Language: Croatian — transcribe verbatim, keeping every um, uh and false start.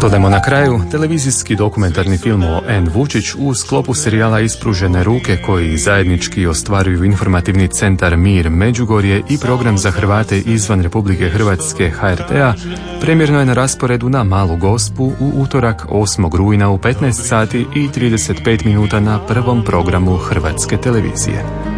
Dodajmo na kraju televizijski dokumentarni film o N. Vučić u sklopu serijala Ispružene ruke koji zajednički ostvaruju informativni centar Mir Međugorje i program za Hrvate izvan Republike Hrvatske H R T-a premjerno je na rasporedu na Malu Gospu u utorak osmog rujna u petnaest sati i trideset pet minuta na prvom programu Hrvatske televizije.